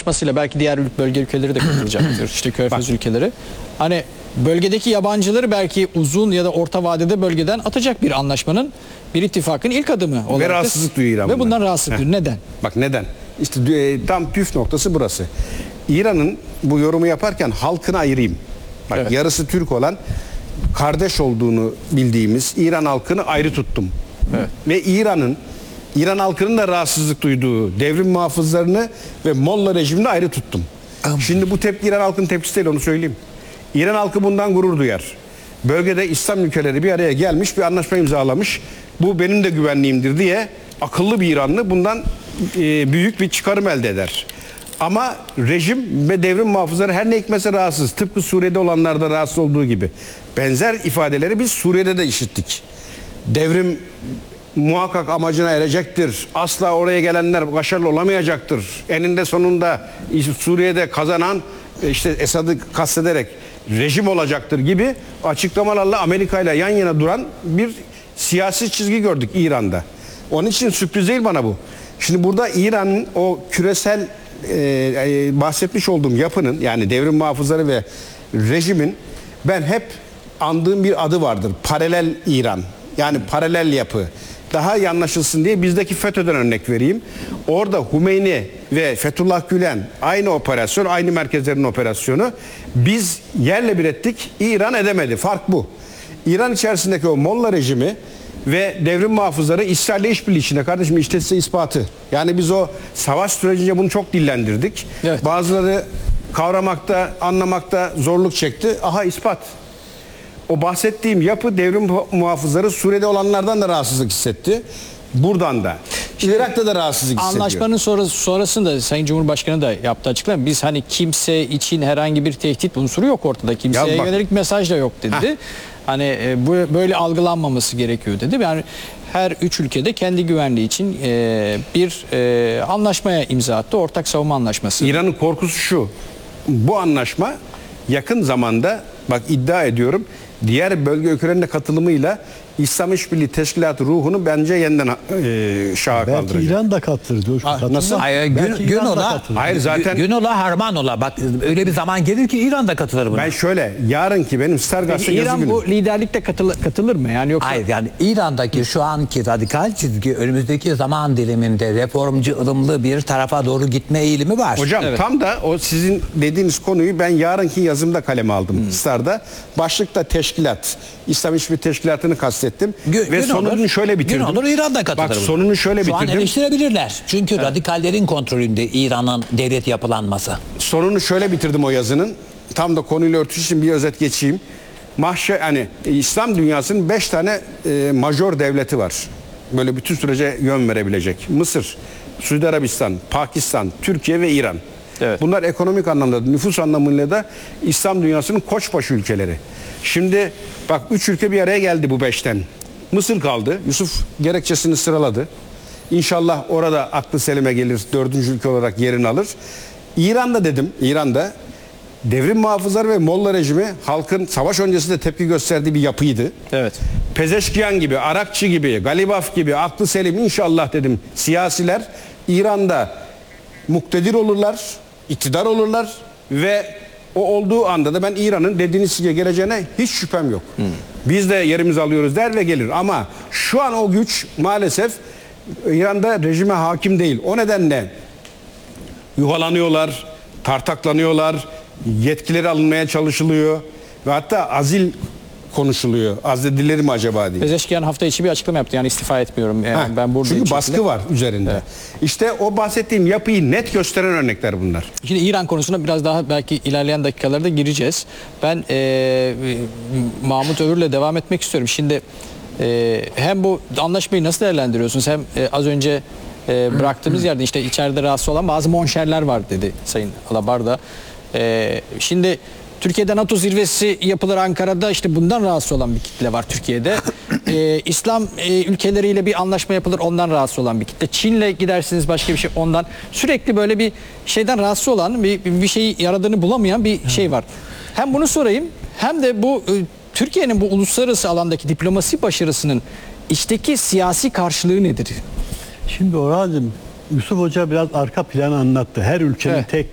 anlaşmasıyla belki diğer bölge ülkeleri de katılacaktır. İşte Körfez ülkeleri. Hani bölgedeki yabancıları belki uzun ya da orta vadede bölgeden atacak bir anlaşmanın, bir ittifakın ilk adımı olarak. Ve rahatsızlık duyuyor İran. Ve bundan rahatsızlık duyuyor. Neden? Bak neden? İşte tam püf noktası burası. İran'ın bu yorumu yaparken halkını ayırayım. Bak Evet. yarısı Türk olan, kardeş olduğunu bildiğimiz İran halkını ayrı tuttum. Evet. Ve İran halkının da rahatsızlık duyduğu devrim muhafızlarını ve Molla rejimini ayrı tuttum. Şimdi bu tepki İran halkının tepkisi değil, onu söyleyeyim. İran halkı bundan gurur duyar. Bölgede İslam ülkeleri bir araya gelmiş, bir anlaşma imzalamış. Bu benim de güvenliğimdir diye akıllı bir İranlı bundan büyük bir çıkarım elde eder. Ama rejim ve devrim muhafızları her ne hikmetse rahatsız. Tıpkı Suriye'de olanlarda rahatsız olduğu gibi. Benzer ifadeleri biz Suriye'de de işittik. Devrim muhakkak amacına erecektir. Asla oraya gelenler başarılı olamayacaktır. Eninde sonunda Suriye'de kazanan işte Esad'ı kastederek rejim olacaktır gibi açıklamalarla Amerika ile yan yana duran bir siyasi çizgi gördük İran'da. Onun için sürpriz değil bana bu. Şimdi burada İran'ın o küresel bahsetmiş olduğum yapının, yani devrim muhafızları ve rejimin, ben hep andığım bir adı vardır. Paralel İran. Yani paralel yapı. Daha iyi anlaşılsın diye bizdeki FETÖ'den örnek vereyim. Orada Hümeyni ve Fethullah Gülen aynı operasyon, aynı merkezlerin operasyonu. Biz yerle bir ettik, İran edemedi. Fark bu. İran içerisindeki o Molla rejimi ve devrim muhafızları İsrail'le işbirliği içinde. Kardeşim işte size ispatı. Yani biz o savaş sürecince bunu çok dillendirdik. Evet. Bazıları kavramakta, anlamakta zorluk çekti. Aha ispat. O bahsettiğim yapı devrim muhafızları Suriye'de olanlardan da rahatsızlık hissetti. Buradan da. Irak'ta da rahatsızlık hissediyor. Anlaşmanın sonrasında Sayın Cumhurbaşkanı da yaptı açıklama. Biz hani kimse için herhangi bir tehdit unsuru yok ortada. Kimseye yönelik mesaj da yok dedi. Hani bu böyle algılanmaması gerekiyor dedi. Yani her üç ülkede kendi güvenliği için bir anlaşmaya imza attı. Ortak savunma anlaşması. İran'ın korkusu şu. Bu anlaşma yakın zamanda, bak iddia ediyorum, diğer bölge ülkelerinin katılımıyla İslam İşbirliği Teşkilatı ruhunu bence yeniden şaha kaldıracak. Belki İran da katılır. Nasıl? Hayır, Hayır, zaten Günola Harmanola. Bak öyle bir zaman gelir ki İran da katılır buna. ben şöyle, yarınki benim Star Gazete yazı İran günüm. bu liderlikte katılır mı? Yani yoksa Hayır, yani İran'daki şu anki radikal çizgi önümüzdeki zaman diliminde reformcu ılımlı bir tarafa doğru gitme eğilimi var. Hocam Evet. tam da o sizin dediğiniz konuyu ben yarınki yazımda kaleme aldım Star'da. Başlıkta teşkilat, İslam İşbirliği Teşkilatı'nı kastettim. Ve sonunu şöyle bitirdim. Gün olur İran da katılır. Bak buna. sonunu şöyle Şu an bitirdim. eleştirebilirler. Çünkü radikallerin kontrolünde İran'ın devlet yapılanması. Sonunu şöyle bitirdim o yazının. Tam da konuyla örtüşü için bir özet geçeyim. Hani İslam dünyasının 5 tane majör devleti var. Böyle bütün sürece yön verebilecek. Mısır, Suudi Arabistan, Pakistan, Türkiye ve İran. Evet. Bunlar ekonomik anlamda, nüfus anlamıyla da İslam dünyasının koçbaşı ülkeleri. Şimdi bak 3 ülke bir araya geldi bu 5'ten. Mısır kaldı. Yusuf gerekçesini sıraladı. İnşallah orada aklı selime gelir. 4. ülke olarak yerini alır. İran'da dedim. İran'da devrim muhafızları ve Molla rejimi halkın savaş öncesinde tepki gösterdiği bir yapıydı. evet. Pezeşkiyan gibi, Arakçı gibi, Galibaf gibi aklı selim inşallah dedim siyasiler İran'da muktedir olurlar, iktidar olurlar ve o olduğu anda da ben İran'ın dediğiniz gibi geleceğine hiç şüphem yok. Biz de yerimizi alıyoruz der ve gelir. Ama şu an o güç maalesef İran'da rejime hakim değil. O nedenle yuhalanıyorlar, tartaklanıyorlar, yetkileri alınmaya çalışılıyor ve hatta azil konuşuluyor. Azledilir mi acaba diye. Pezeşkiyan hafta içi bir açıklama yaptı. Yani istifa etmiyorum. Yani ben buradayım. Çünkü baskı var üzerinde. Evet. İşte o bahsettiğim yapıyı net gösteren örnekler bunlar. Şimdi İran konusuna biraz daha belki ilerleyen dakikalarda gireceğiz. Ben Mahmut Övür'le devam etmek istiyorum. Şimdi hem bu anlaşmayı nasıl değerlendiriyorsunuz? Hem az önce bıraktığımız yerde işte içeride rahatsız olan bazı monşerler var dedi Sayın Alabarda. Şimdi Türkiye'de NATO zirvesi yapılır Ankara'da, işte bundan rahatsız olan bir kitle var Türkiye'de. İslam ülkeleriyle bir anlaşma yapılır, ondan rahatsız olan bir kitle. Çin'le gidersiniz başka bir şey, ondan. Sürekli böyle bir şeyden rahatsız olan, bir şeyi yaradığını bulamayan bir şey var. Hem bunu sorayım hem de bu Türkiye'nin bu uluslararası alandaki diplomasi başarısının içteki siyasi karşılığı nedir? Şimdi Orhan'cığım, Yusuf Hoca biraz arka planı anlattı. Her ülkenin Evet. tek